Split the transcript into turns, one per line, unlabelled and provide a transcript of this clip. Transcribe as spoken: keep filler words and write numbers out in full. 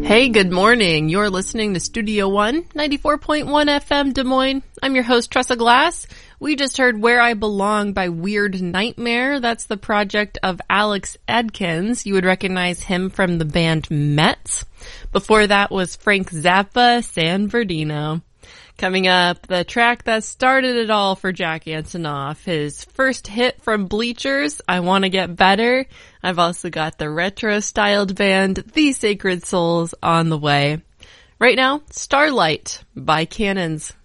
Hey, good morning. You're listening to Studio One, ninety-four point one F M Des Moines. I'm your host, Tressa Glass. We just heard Where I Belong by Weird Nightmare. That's the project of Alex Adkins. You would recognize him from the band Mets. Before that was Frank Zappa, San Bernardino. Coming up, the track that started it all for Jack Antonoff. His first hit from Bleachers, I Wanna Get Better. I've also got the retro-styled band, The Sacred Souls, on the way. Right now, Starlight by Cannons.